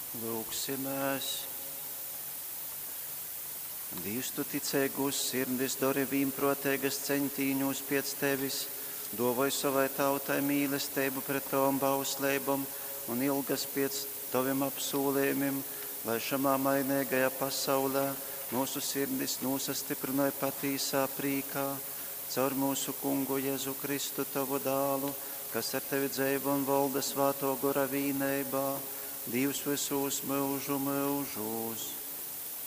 Lūksimies. Dievs, tu ticēgus sirdis, dori vīmprotēgas centīņus pēc tevis, dovoj savai tautai mīlestību pret tavam bauslībām un ilgas pēc taviem apsolījumiem, lai šamā mainīgajā pasaulē mūsu sirdis nosastiprināja patīsā prīkā, caur mūsu kungu Jēzu Kristu, tavu dālu, kas ar tevi dzīvo un valda svāto gora vīnībā, Dievs visos mūžu mūžos.